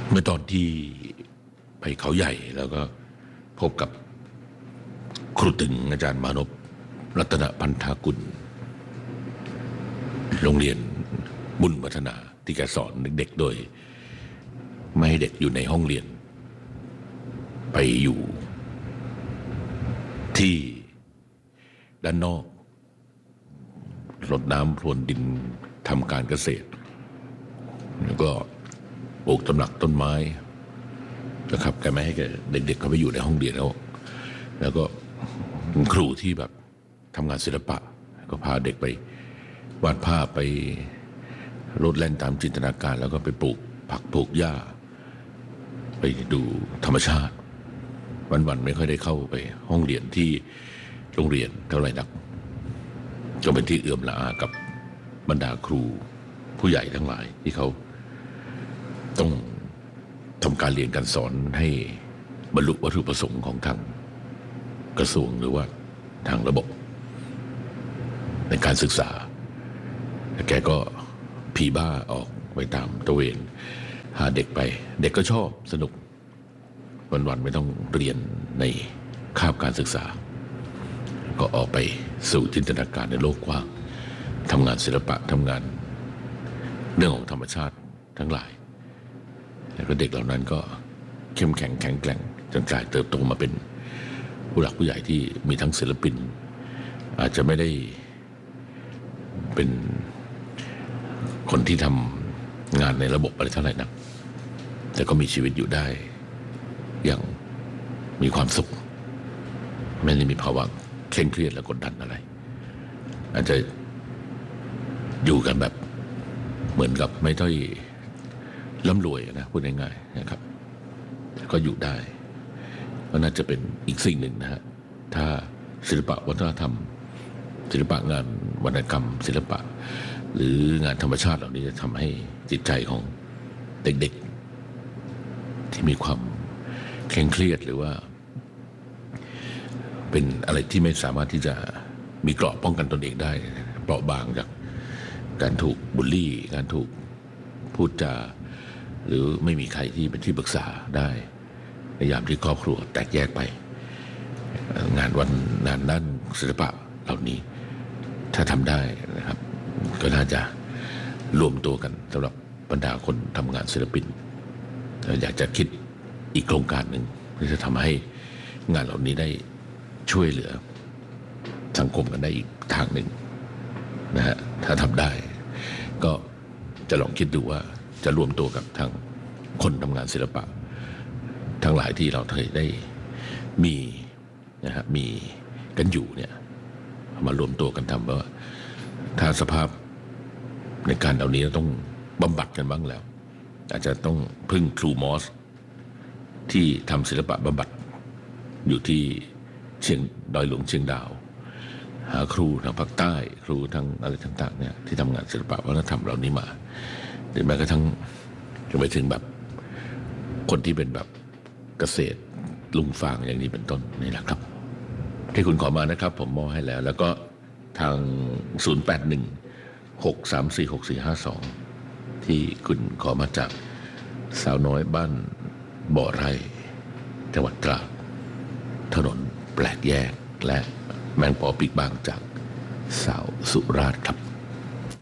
เมื่อตอนที่ไปเขาใหญ่แล้วก็พบกับครูตึงอาจารย์มานพรัตนพันธากุลโรงเรียนบุญวัฒนาที่แกสอนเด็กๆโดยไม่ให้เด็กอยู่ในห้องเรียนไปอยู่ที่ด้านนอกรดน้ำพรวนดินทำการเกษตรแล้วก็ปลูกตำหนักต้นไม้นะครับแกไม่ให้เด็กๆเขาไปอยู่ในห้องเรียนแล้วก็ครูที่แบบทำงานศิลปะก็พาเด็กไปวาดภาพไปโลดแล่นตามจินตนาการแล้วก็ไปปลูกผักปลูกหญ้าไปดูธรรมชาติวันๆไม่ค่อยได้เข้าไปห้องเรียนที่โรงเรียนเท่าไหร่นักก็เป็นที่เอื้อมละอากับบรรดาครูผู้ใหญ่ทั้งหลายที่เขาต้องทำการเรียนการสอนให้บรรลุวัตถุประสงค์ของทางกระทรวงหรือว่าทางระบบในการศึกษาแกก็ผีบ้าออกไปตามตระเวนหาเด็กไปเด็กก็ชอบสนุกวันๆไม่ต้องเรียนในคาบการศึกษาก็ออกไปสู่จินตนาการในโลกกว้างทำงานศิลปะทำงานเรื่องของธรรมชาติทั้งหลายแล้วก็เด็กเหล่านั้นก็เข้มแข็งแข็งแกร่งจนกลายเติบโตมาเป็นผู้หลักผู้ใหญ่ที่มีทั้งศิลปินอาจจะไม่ได้เป็นคนที่ทำงานในระบบอะไรเท่าไหร่นักแต่ก็มีชีวิตอยู่ได้อย่างมีความสุขไม่ได้มีภาวะเคร่งเครียดและกดดันอะไรอาจจะอยู่กันแบบเหมือนกับไม่ต้องร่ำรวยนะพูดง่ายๆนะครับก็อยู่ได้ก็น่าจะเป็นอีกสิ่งหนึ่งนะฮะถ้าศิลปะวัฒนธรรมศิลปะงานวรรณกรรมศิลปะหรืองานธรรมชาติเหล่านี้จะทำให้จิตใจของเด็กๆที่มีความเคร่งเครียดหรือว่าเป็นอะไรที่ไม่สามารถที่จะมีเกราะป้องกันตนเองได้เปราะบางจากการถูกบูลลี่การถูกพูดจาหรือไม่มีใครที่เป็นที่ปรึกษาได้ในยามที่ครอบครัวแตกแยกไปงานด้านศิลปะเหล่านี้ถ้าทำได้นะครับก็น่าจะรวมตัวกันสำหรับบรรดาคนทำงานศิลปินอยากจะคิดอีกโครงการหนึ่งที่จะทำให้งานเหล่านี้ได้ช่วยเหลือสังคมกันได้อีกทางหนึ่งนะฮะถ้าทำได้ก็จะลองคิดดูว่าจะรวมตัวกับทางคนทำงานศิลปะทั้งหลายที่เราเคยได้มีนะฮะมีกันอยู่เนี่ยมารวมตัวกันทำว่าถ้าสภาพในการเหล่านี้ต้องบำบัดกันบ้างแล้วอาจจะต้องพึ่งครูมอสที่ทำศิลปะบำบัดอยู่ที่ดอยหลวงเชียงดาวหาครูทางภาคใต้ครูทางอะไรต่างๆเนี่ยที่ทำงานศิลปะวัฒนธรรมเหล่านี้มาหรือแม้กระทั่งจะไปถึงแบบคนที่เป็นแบบเกษตรลุงฟางอย่างนี้เป็นต้นนี่แหละครับที่คุณขอมานะครับผมมอบให้แล้วก็ทาง0816346452ที่คุณขอมาจากสาวน้อยบ้านบ่อไร่จังหวัดตราดถนนแปลกแยกและแมงปอปีกบางจากสาวสุราษฎร์ครับ